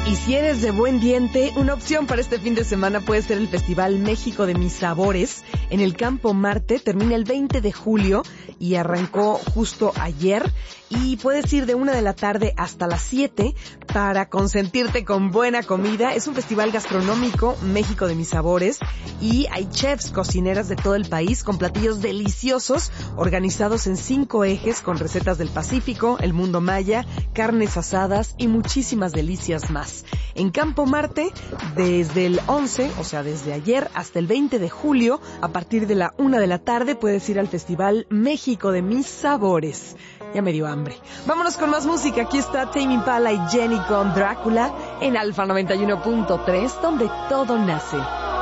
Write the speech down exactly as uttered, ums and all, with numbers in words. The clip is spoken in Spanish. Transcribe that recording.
Y si eres de buen diente, una opción para este fin de semana puede ser el Festival México de Mis Sabores en el Campo Marte. Termina el veinte de julio y arrancó justo ayer. Y puedes ir de una de la tarde hasta las siete para consentirte con buena comida. Es un festival gastronómico, México de Mis Sabores, y hay chefs, cocineras de todo el país con platillos deliciosos organizados en cinco ejes con recetas del Pacífico, el mundo maya, carnes asadas y muchísimas delicias más. En Campo Marte, desde el once, o sea, desde ayer hasta el veinte de julio, a partir de la una de la tarde, puedes ir al Festival México de Mis Sabores. Ya me dio hambre. Vámonos con más música. Aquí está Tame Impala y Jenny con Drácula en Alfa noventa y uno punto tres, donde todo nace.